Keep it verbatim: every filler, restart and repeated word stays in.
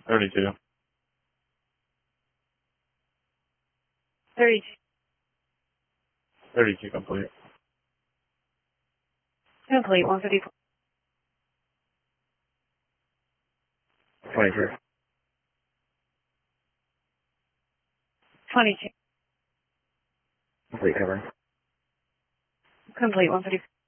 thirty-two. thirty-two. thirty-two complete. Complete, one fifty-four. twenty-three. twenty-two. Complete cover. Complete, one fifty-four.